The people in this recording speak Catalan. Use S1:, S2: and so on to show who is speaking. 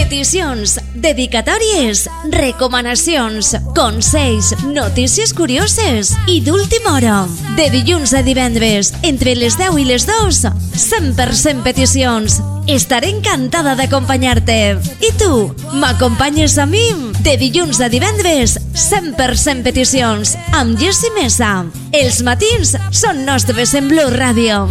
S1: Peticions, dedicatòries, recomanacions, consells, notícies curioses i d'última hora. De dilluns a divendres, entre les 10 i les 2, 100% peticions. Estaré encantada d'acompanyar-te. I tu, m'acompanyes a mi? De dilluns a divendres, 100% peticions, amb Jessie Mesa. Els matins són nostres en Blu Radio.